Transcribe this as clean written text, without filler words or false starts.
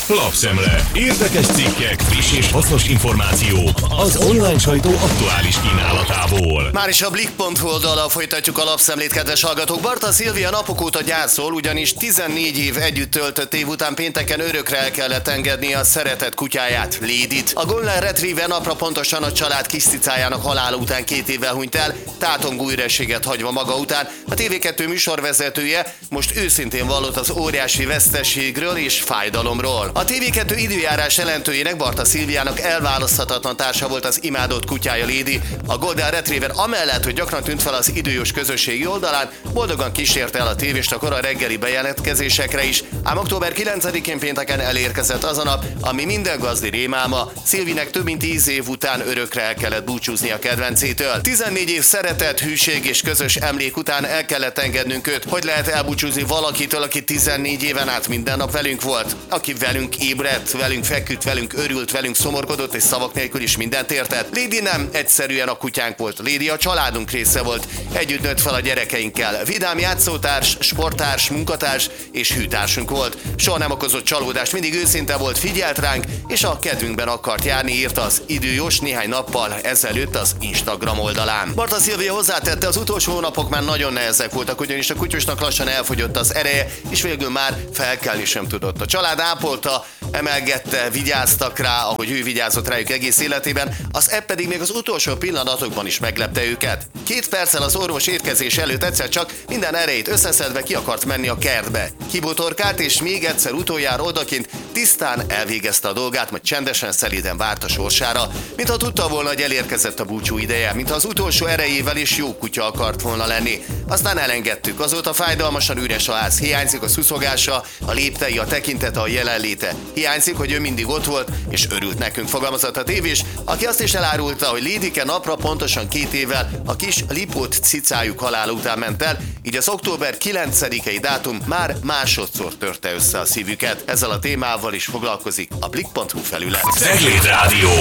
Lapszemle. Érdekes cikkek, friss és hasznos információk az online sajtó aktuális kínálatából. Már is a Blick.hu oldalra folytatjuk a lapszemlét, kedves hallgatók. Barta Szilvia napok óta gyászol, ugyanis 14 év együtt töltött év után pénteken örökre el kellett engedni a szeretett kutyáját, Lady-t. A Golden Retriever napra pontosan a család kis cicájának halála után 2 évvel hunyt el, tátongó ürességet hagyva maga után. A TV2 műsorvezetője most őszintén vallott az óriási veszteségről és fájdalomról. A TV2 időjárás jelentőjének, Barta Szilviának elválaszthatatlan társa volt az imádott kutyája, Lady. A Golden Retriever amellett, hogy gyakran tűnt fel az időjós közösségi oldalán, boldogan kísérte el a tévést a kora reggeli bejelentkezésekre is, ám október 9-én pénteken elérkezett az a nap, ami minden gazdi rémálma. Szilvinek több mint 10 év után örökre el kellett búcsúzni a kedvencétől. 14 év szeretet, hűség és közös emlék után el kellett engednünk őt. Hogy lehet elbúcsúzni valakitől, aki 14 éven át minden nap velünk volt? Aki velünk ébredt, velünk feküdt, velünk örült, velünk szomorkodott, és szavak nélkül is mindent értett. Lady nem egyszerűen a kutyánk volt. Lady a családunk része volt. Együtt nőtt fel a gyerekeinkkel. Vidám játszótárs, sporttárs, munkatárs és hűtársunk volt. Soha nem okozott csalódást, mindig őszinte volt, figyelt ránk, és a kedvünkben akart járni, írta az időjós néhány nappal ezelőtt az Instagram oldalán. Barta Szilvia hozzátette, az utolsó hónapok már nagyon nehezek voltak, ugyanis a kutyusnak lassan elfogyott az ereje, és végül már felkelni sem tudott. A család ápolta, emelgette, vigyáztak rá, ahogy ő vigyázott rájuk egész életében, az app pedig még az utolsó pillanatokban is meglepte őket. 2 perccel az orvos érkezés előtt egyszer csak minden erejét összeszedve ki akart menni a kertbe. Kibotorkált, és még egyszer utoljára odakint tisztán elvégezte a dolgát, majd csendesen, szelíden várt a sorsára, mintha tudta volna, hogy elérkezett a búcsú ideje, mintha az utolsó erejével is jó kutya akart volna lenni. Aztán elengedtük, azóta fájdalmasan üres a ház, hiányzik a szuszogása, a léptei, a tekintete, a jelenléte. Hiányzik, hogy ő mindig ott volt, és örült nekünk, fogalmazott a tévés, aki azt is elárulta, hogy Lady-ke napra pontosan 2 évvel a kis Lipót cicájuk halála után ment el, így az október 9-i dátum már másodszor törte össze a szívüket. Ezzel a témával is foglalkozik a Blick.hu felület. Cegléd Rádió.